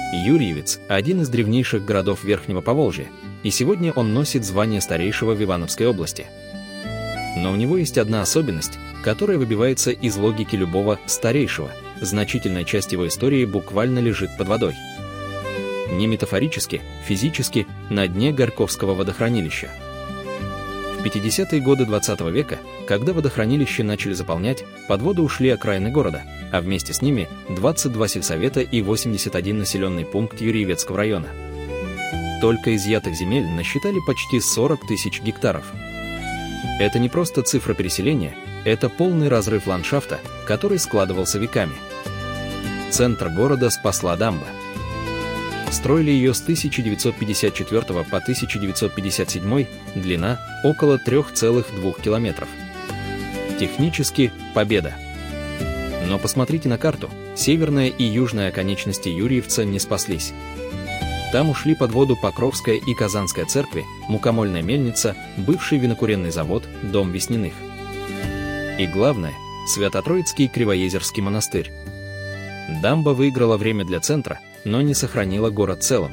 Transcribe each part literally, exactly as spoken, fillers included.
Юрьевец – один из древнейших городов Верхнего Поволжья, и сегодня он носит звание старейшего в Ивановской области. Но у него есть одна особенность, которая выбивается из логики любого старейшего. Значительная часть его истории буквально лежит под водой. Не метафорически, физически, на дне Горьковского водохранилища. В пятидесятые годы двадцатого века, когда водохранилище начали заполнять, под воду ушли окраины города, а вместе с ними двадцать два сельсовета и восемьдесят один населенный пункт Юрьевецкого района. Только изъятых земель насчитали почти сорок тысяч гектаров. Это не просто цифра переселения, это полный разрыв ландшафта, который складывался веками. Центр города спасла дамба. Строили ее с тысяча девятьсот пятьдесят четвёртого по тысяча девятьсот пятьдесят седьмой, длина около трёх целых двух километров. Технически победа. Но посмотрите на карту, северная и южная оконечности Юрьевца не спаслись. Там ушли под воду Покровская и Казанская церкви, мукомольная мельница, бывший винокуренный завод, дом Весниных. И главное, Свято-Троицкий Кривоезерский монастырь. Дамба выиграла время для центра, но не сохранила город целым.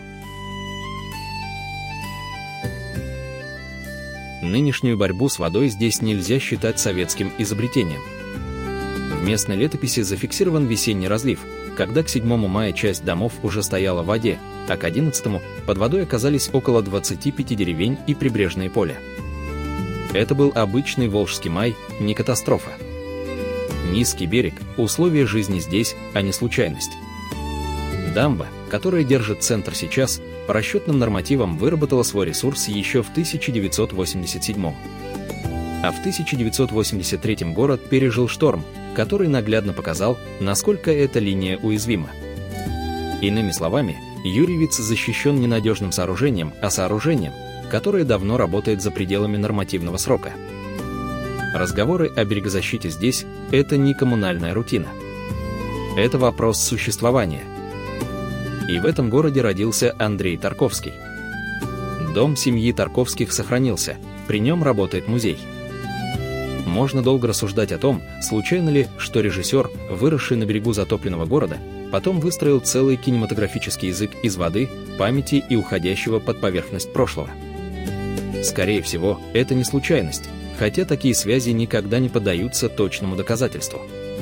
Нынешнюю борьбу с водой здесь нельзя считать советским изобретением. В местной летописи зафиксирован весенний разлив, когда к седьмому мая часть домов уже стояла в воде, а к одиннадцатому под водой оказались около двадцати пяти деревень и прибрежные поля. Это был обычный волжский май, не катастрофа. Низкий берег – условия жизни здесь, а не случайность. Дамба, которая держит центр сейчас, по расчетным нормативам выработала свой ресурс еще в тысяча девятьсот восемьдесят седьмом. А в тысяча девятьсот восемьдесят третьем город пережил шторм, который наглядно показал, насколько эта линия уязвима. Иными словами, Юрьевец защищен не надежным сооружением, а сооружением, которое давно работает за пределами нормативного срока. Разговоры о берегозащите здесь – это не коммунальная рутина. Это вопрос существования. И в этом городе родился Андрей Тарковский. Дом семьи Тарковских сохранился, при нем работает музей. Можно долго рассуждать о том, случайно ли, что режиссер, выросший на берегу затопленного города, потом выстроил целый кинематографический язык из воды, памяти и уходящего под поверхность прошлого. Скорее всего, это не случайность, хотя такие связи никогда не поддаются точному доказательству.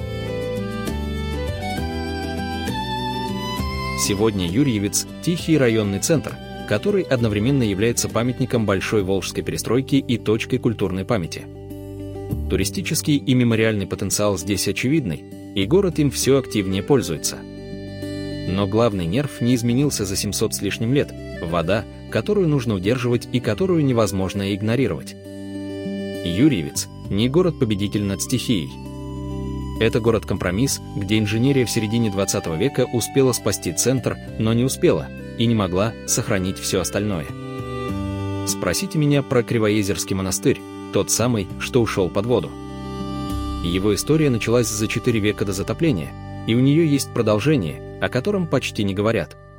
Сегодня Юрьевец – тихий районный центр, который одновременно является памятником большой волжской перестройки и точкой культурной памяти. Туристический и мемориальный потенциал здесь очевидный, и город им все активнее пользуется. Но главный нерв не изменился за семьсот с лишним лет – вода, которую нужно удерживать и которую невозможно игнорировать. Юрьевец – не город-победитель над стихией. Это город-компромисс, где инженерия в середине двадцатого века успела спасти центр, но не успела и не могла сохранить все остальное. Спросите меня про Кривоезерский монастырь, тот самый, что ушел под воду. Его история началась за четыре века до затопления, и у нее есть продолжение, о котором почти не говорят.